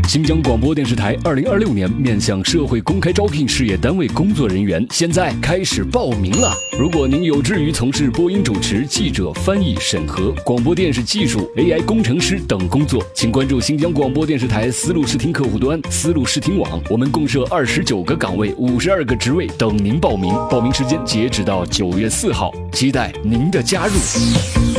新疆广播电视台2026年面向社会公开招聘事业单位工作人员，现在开始报名了。如果您有志于从事播音主持、记者、翻译、审核、广播电视技术、AI 工程师等工作，请关注新疆广播电视台丝路视听客户端、丝路视听网，我们共设29个岗位、52个职位等您报名。报名时间截止到9月4号，期待您的加入。